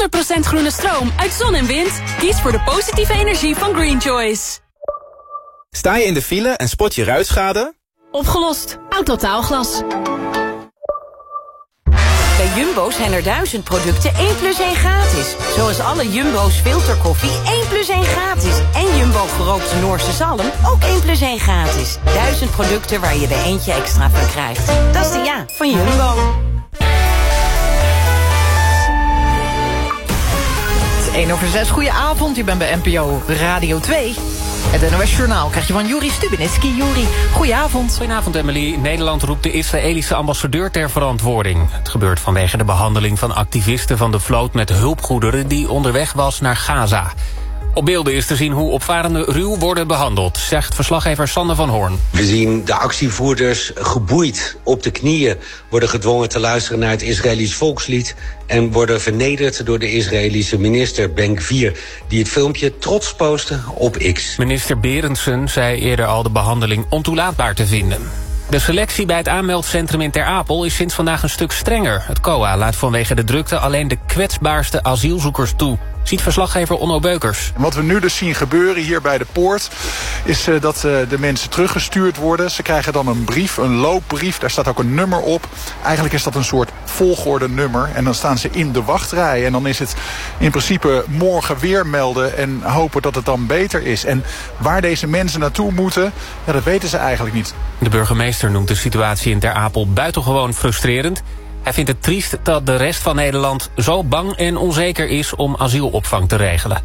100% groene stroom uit zon en wind? Kies voor de positieve energie van Green Choice. Sta je in de file en spot je ruitschade? Opgelost. Autotaalglas. Bij Jumbo zijn er 1000 producten 1 plus 1 gratis. Zoals alle Jumbo's filterkoffie 1 plus 1 gratis. En Jumbo gerookte Noorse zalm ook 1 plus 1 gratis. 1000 producten waar je er eentje extra van krijgt. Dat is de ja van Jumbo. 1:06, goedenavond. U bent bij NPO Radio 2. Het NOS Journaal krijg je van Juri Stubenitski. Juri, goedenavond. Goedenavond, Emily. Nederland roept de Israëlische ambassadeur ter verantwoording. Het gebeurt vanwege de behandeling van activisten van de vloot met hulpgoederen die onderweg was naar Gaza. Op beelden is te zien hoe opvarenden ruw worden behandeld, zegt verslaggever Sander van Hoorn. We zien de actievoerders geboeid op de knieën worden gedwongen te luisteren naar het Israëlisch volkslied en worden vernederd door de Israëlische minister Ben-Gvir, die het filmpje trots postte op X. Minister Berendsen zei eerder al de behandeling ontoelaatbaar te vinden. De selectie bij het aanmeldcentrum in Ter Apel is sinds vandaag een stuk strenger. Het COA laat vanwege de drukte alleen de kwetsbaarste asielzoekers toe, ziet verslaggever Onno Beukers. Wat we nu dus zien gebeuren hier bij de poort is dat de mensen teruggestuurd worden. Ze krijgen dan een brief, een loopbrief, daar staat ook een nummer op. Eigenlijk is dat een soort volgorde nummer en dan staan ze in de wachtrij. En dan is het in principe morgen weer melden en hopen dat het dan beter is. En waar deze mensen naartoe moeten, ja, dat weten ze eigenlijk niet. De burgemeester noemt de situatie in Ter Apel buitengewoon frustrerend. Hij vindt het triest dat de rest van Nederland zo bang en onzeker is om asielopvang te regelen.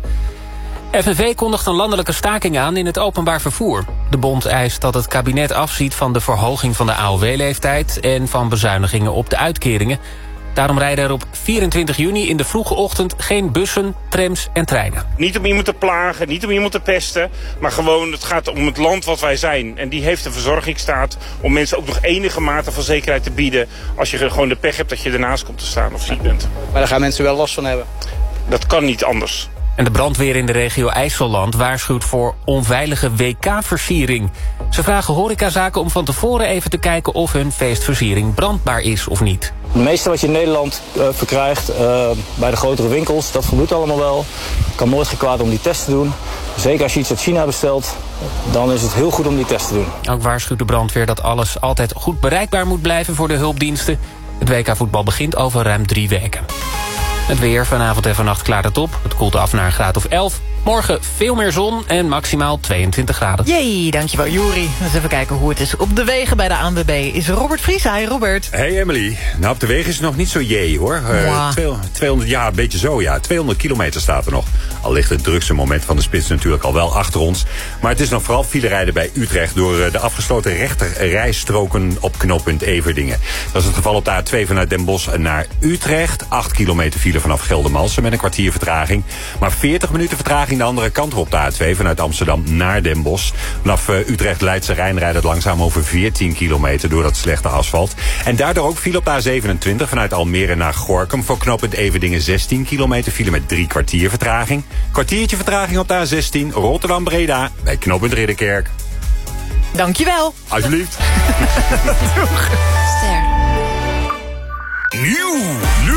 FNV kondigt een landelijke staking aan in het openbaar vervoer. De bond eist dat het kabinet afziet van de verhoging van de AOW-leeftijd en van bezuinigingen op de uitkeringen. Daarom rijden er op 24 juni in de vroege ochtend geen bussen, trams en treinen. Niet om iemand te plagen, niet om iemand te pesten, maar gewoon het gaat om het land wat wij zijn. En die heeft een verzorgingsstaat om mensen ook nog enige mate van zekerheid te bieden als je gewoon de pech hebt dat je ernaast komt te staan of ziek bent. Maar daar gaan mensen wel last van hebben. Dat kan niet anders. En de brandweer in de regio IJsselland waarschuwt voor onveilige WK-versiering. Ze vragen horecazaken om van tevoren even te kijken of hun feestversiering brandbaar is of niet. Het meeste wat je in Nederland verkrijgt bij de grotere winkels, dat voldoet allemaal wel. Het kan nooit geen kwaad om die test te doen. Zeker als je iets uit China bestelt, dan is het heel goed om die test te doen. Ook waarschuwt de brandweer dat alles altijd goed bereikbaar moet blijven voor de hulpdiensten. Het WK-voetbal begint over ruim 3 weken. Het weer, vanavond en vannacht klaart het op. Het koelt af naar een graad of 11. Morgen veel meer zon en maximaal 22 graden. Jee, dankjewel Juri. Eens even kijken hoe het is op de wegen bij de ANWB. Is Robert Vries. Hi Robert. Hey Emily. Nou, op de wegen is het nog niet zo hoor. 200, ja, een beetje zo ja. 200 kilometer staat er nog. Al ligt het drukste moment van de spits natuurlijk al wel achter ons. Maar het is nog vooral filerijden bij Utrecht door de afgesloten rechterrijstroken op knooppunt Everdingen. Dat is het geval op de A2 vanuit Den Bosch naar Utrecht. 8 kilometer file vanaf Geldermalsen met een kwartier vertraging. Maar 40 minuten vertraging de andere kant op de A2 vanuit Amsterdam naar Den Bosch. Vanaf Utrecht Leidse Rijn rijdt het langzaam over 14 kilometer door dat slechte asfalt. En daardoor ook file op de A27 vanuit Almere naar Gorinchem voor knooppunt Everdingen 16 kilometer file met 3 kwartier vertraging. Kwartiertje vertraging op de A16 Rotterdam-Breda bij knooppunt Ridderkerk. Dankjewel. Alsjeblieft. Doeg. Nieuw.